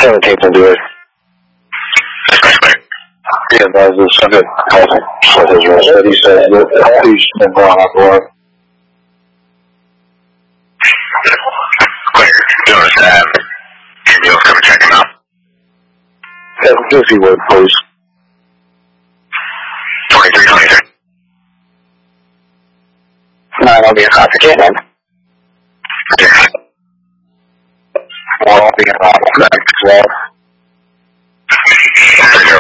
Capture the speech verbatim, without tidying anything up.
seventeenth and do it. Yeah, that was the subject. So his rest. He said, he's been going out the way. Clear. Doing that. Can you come and check him out? Yeah, if you would, please. twenty-three twenty-three. Nine will be a copy cannon. Yeah. One will be an auto as well.